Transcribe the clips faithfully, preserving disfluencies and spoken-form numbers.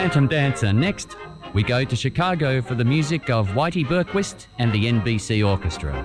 Phantom Dancer. Next, we go to Chicago for the music of Whitey Berquist and the N B C Orchestra.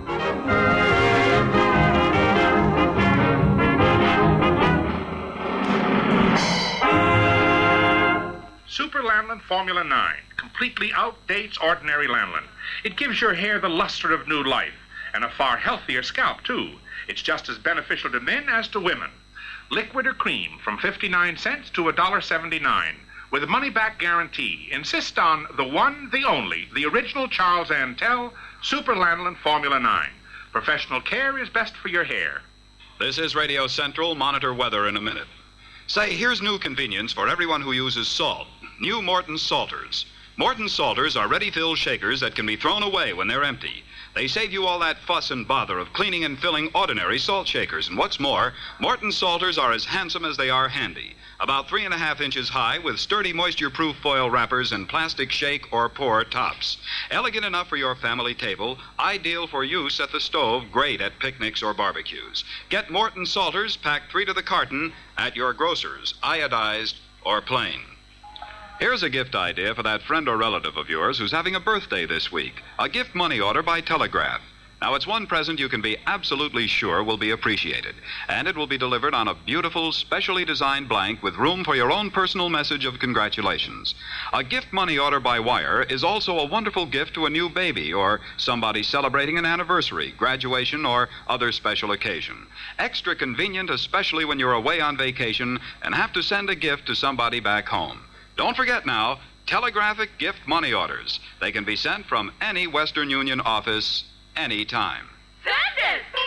Super Lanolin Formula nine completely outdates ordinary lanolin. It gives your hair the luster of new life and a far healthier scalp, too. It's just as beneficial to men as to women. Liquid or cream from fifty-nine cents to one dollar seventy-nine with a money-back guarantee. Insist on the one, the only, the original Charles Antel Super Lanolin Formula nine. Professional care is best for your hair. This is Radio Central. Monitor weather in a minute. Say, here's new convenience for everyone who uses salt. New Morton Salters. Morton Salters are ready-filled shakers that can be thrown away when they're empty. They save you all that fuss and bother of cleaning and filling ordinary salt shakers. And what's more, Morton Salters are as handsome as they are handy. About three and a half inches high with sturdy moisture-proof foil wrappers and plastic shake or pour tops. Elegant enough for your family table, ideal for use at the stove, great at picnics or barbecues. Get Morton Salters packed three to the carton at your grocer's, iodized or plain. Here's a gift idea for that friend or relative of yours who's having a birthday this week. A gift money order by telegraph. Now, it's one present you can be absolutely sure will be appreciated. And it will be delivered on a beautiful, specially designed blank with room for your own personal message of congratulations. A gift money order by wire is also a wonderful gift to a new baby or somebody celebrating an anniversary, graduation, or other special occasion. Extra convenient, especially when you're away on vacation and have to send a gift to somebody back home. Don't forget now, telegraphic gift money orders. They can be sent from any Western Union office anytime. Send it!